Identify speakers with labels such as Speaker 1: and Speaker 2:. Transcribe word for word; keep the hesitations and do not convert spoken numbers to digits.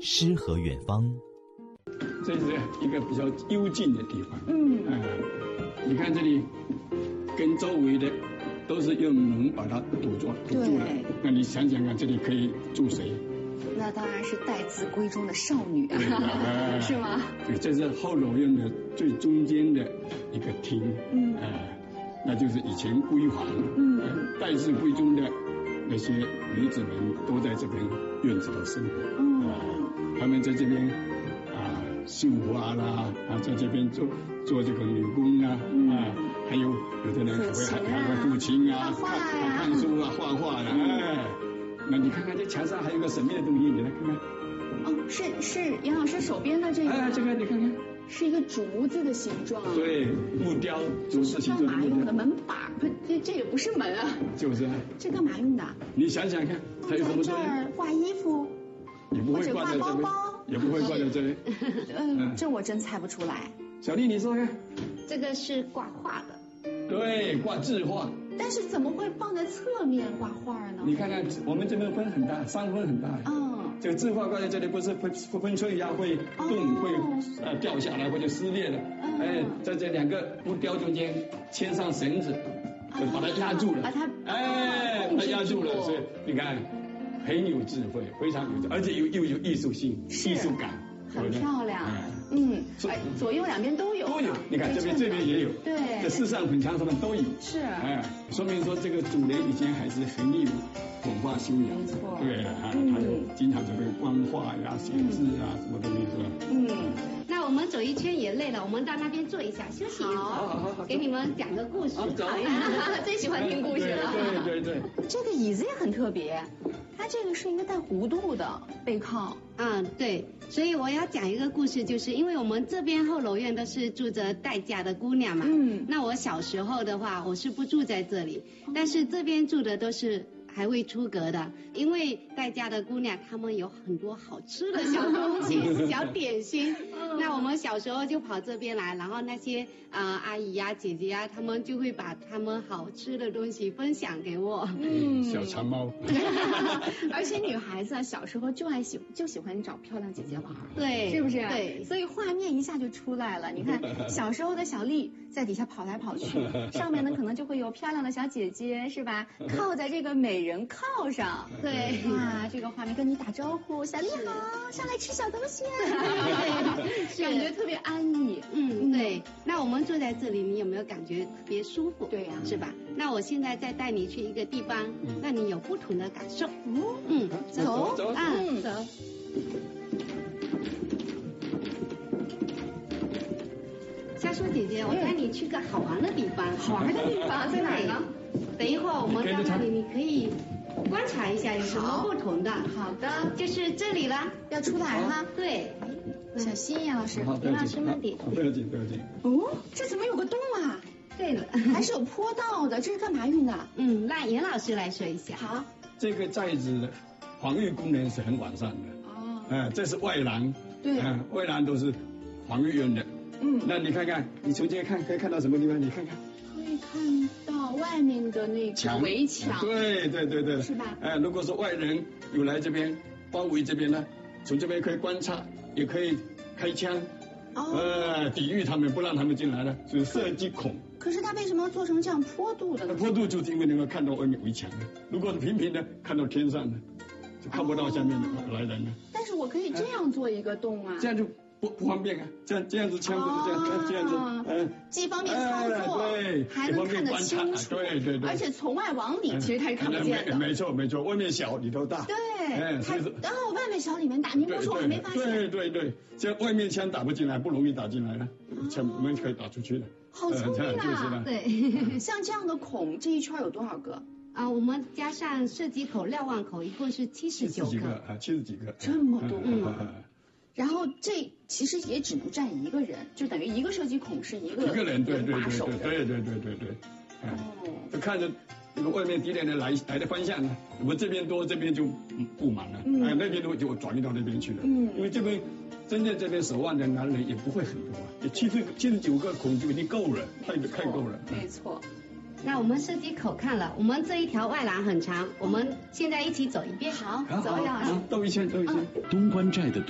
Speaker 1: 诗和远方。
Speaker 2: 这是一个比较幽静的地方。
Speaker 3: 嗯，
Speaker 2: 呃，你看这里跟周围的都是用门把它堵住堵住了。那你想想看，这里可以住谁？
Speaker 3: 那当然是待字闺中的少女啊，
Speaker 2: 呃、
Speaker 3: 是吗？
Speaker 2: 对，这是后楼院的最中间的一个厅。
Speaker 3: 嗯，
Speaker 2: 呃，那就是以前闺房。
Speaker 3: 嗯，
Speaker 2: 呃、待字闺中的那些女子们都在这边院子里生活。
Speaker 3: 嗯，
Speaker 2: 呃，他们在这边啊绣花啦，啊在这边做做这个女工啊，
Speaker 3: 嗯、
Speaker 2: 啊还有有的人还会还还会父亲啊，
Speaker 3: 画画呀，
Speaker 2: 看书啊，画画啦，哎。那你看看这墙上还有个神秘的东西，你来看看。
Speaker 3: 哦，是是杨老师手边的这个。
Speaker 2: 哎，这个你看看。
Speaker 3: 是一个竹子的形状。
Speaker 2: 对，木雕，竹子形状的木雕。
Speaker 3: 干嘛用的？门把？不，这这也不是门啊。
Speaker 2: 就是啊。
Speaker 3: 这干嘛用的？
Speaker 2: 你想想看，它有什么作用？
Speaker 3: 这儿挂衣服。
Speaker 2: 也不会挂在这里。也不会挂在这里。
Speaker 3: 嗯，这我真猜不出来。
Speaker 2: 小丽，你说看。
Speaker 4: 这个是挂画的。
Speaker 2: 对，挂字画。
Speaker 3: 但是怎么会放在侧面挂画呢？
Speaker 2: 你看看，我们这边分很大，山分很大。
Speaker 3: 嗯，
Speaker 2: 这个字画挂在这里，不是分分寸一样会动、哦、会呃掉下来或者撕裂的。嗯、哎，在这两个木雕中间牵上绳子，就把它压住了。
Speaker 3: 把它
Speaker 2: 哎，把它压住了，所以你看很有智慧，非常有智慧，而且又又有艺术性、艺术感。
Speaker 3: 很漂亮，嗯，哎，左右两边都有，
Speaker 2: 都有。你看这边这边也有，
Speaker 3: 对，
Speaker 2: 这四扇粉墙上面都有，
Speaker 3: 是，
Speaker 2: 哎，说明说这个主人以前还是很有文化修养，
Speaker 3: 没错，
Speaker 2: 对啊，他有经常这个观画呀、写字啊，什么东西是吧？
Speaker 4: 嗯，那我们走一圈也累了，我们到那边坐一下休息一会儿，给你们讲个故事。
Speaker 3: 好呀，最喜欢听故事了。
Speaker 2: 对对对，
Speaker 3: 这个椅子也很特别。它这个是一个带弧度的背靠，
Speaker 4: 嗯，对，所以我要讲一个故事，就是因为我们这边后楼院都是住着待嫁的姑娘嘛，
Speaker 3: 嗯，
Speaker 4: 那我小时候的话，我是不住在这里，但是这边住的都是还未出阁的，因为待嫁的姑娘她们有很多好吃的小东西、小点心，那我们小时候就跑这边来，然后那些呃阿姨呀、姐姐呀，她们就会把她们好吃的东西分享给我。
Speaker 2: 嗯，小馋猫。
Speaker 3: 而且女孩子啊，小时候就爱喜就喜欢找漂亮姐姐玩，
Speaker 4: 对，
Speaker 3: 是不是？
Speaker 4: 对，
Speaker 3: 所以画面一下就出来了。你看小时候的小丽在底下跑来跑去，上面呢可能就会有漂亮的小姐姐，是吧？靠在这个美人靠上，
Speaker 4: 对，
Speaker 3: 哇，这个画面跟你打招呼，小丽好，上来吃小东西，感觉特别安逸。
Speaker 4: 嗯，对。那我们坐在这里，你有没有感觉特别舒服？
Speaker 3: 对呀，
Speaker 4: 是吧？那我现在再带你去一个地方，让你有不同的感受。
Speaker 3: 嗯
Speaker 4: 嗯，
Speaker 3: 走
Speaker 2: 走，
Speaker 4: 嗯，走。夏说姐姐，我带你去个好玩的地方。
Speaker 3: 好玩的地方在哪儿呢？
Speaker 4: 等一会儿我们到那里，你可以观察一下有什么不同的。
Speaker 3: 好的，
Speaker 4: 就是这里了，
Speaker 3: 要出来哈。
Speaker 4: 对，
Speaker 3: 小心呀，老师。
Speaker 4: 林老师慢点。
Speaker 2: 不要紧，不要紧。
Speaker 3: 哦，这怎么有个洞啊？
Speaker 4: 对了，
Speaker 3: 还是有坡道的，这是干嘛用的？
Speaker 4: 嗯，让严老师来说一下。
Speaker 3: 好，
Speaker 2: 这个寨子的防御功能是很完善的。
Speaker 3: 哦。
Speaker 2: 哎，这是外廊。
Speaker 3: 对。
Speaker 2: 嗯，外廊都是防御用的。
Speaker 3: 嗯。
Speaker 2: 那你看看，你从这看可以看到什么地方？你看看。
Speaker 3: 可以看到外面的那个围墙。
Speaker 2: 对对对对。
Speaker 3: 是吧？
Speaker 2: 哎，如果是外人有来这边包围这边呢，从这边可以观察，也可以开枪。哦。呃，抵御他们，不让他们进来了，就是射击孔。
Speaker 3: 可是它为什么要做成这样坡度的呢？
Speaker 2: 坡度就是因为能够看到外面围墙的，如果是平平的，看到天上的，就看不到下面的来人了。
Speaker 3: 但是我可以这样做一个洞啊。
Speaker 2: 这样就不不方便啊，这样这样子枪不是这样，这样子，
Speaker 3: 嗯，既方便操作，
Speaker 2: 对，
Speaker 3: 还能看得清楚，
Speaker 2: 对对对，
Speaker 3: 而且从外往里其实它是看不见的。
Speaker 2: 没错没错，外面小里头大。
Speaker 3: 对，
Speaker 2: 哎，所以说，
Speaker 3: 然后外面小里面大，你不说我没发现。
Speaker 2: 对对对，这样外面枪打不进来，不容易打进来了，枪门可以打出去的。
Speaker 3: 好聪明啊！
Speaker 4: 对，
Speaker 3: 像这样的孔，这一圈有多少个？
Speaker 4: 啊，我们加上射击口、瞭望口，一共是七十九个
Speaker 2: 啊，七十几个，
Speaker 3: 这么多。嗯。然后这其实也只能站一个人，就等于一个射击孔是一个
Speaker 2: 一个人，对对对
Speaker 3: 对
Speaker 2: 对对对对对。哦。就看着那个外面敌人的来来的方向呢，我们这边多，这边就布满了，哎，那边多就转移到那边去了。嗯。因为这边。真正这边守望的男人也不会很多啊，也七十七十九个孔就已经够了，太太够了。
Speaker 3: 没错。
Speaker 4: 那我们射击口看了，我们这一条外廊很长，我们现在一起走一遍。
Speaker 3: 好，走呀，
Speaker 2: 兜一圈，兜一圈。
Speaker 1: 东关寨的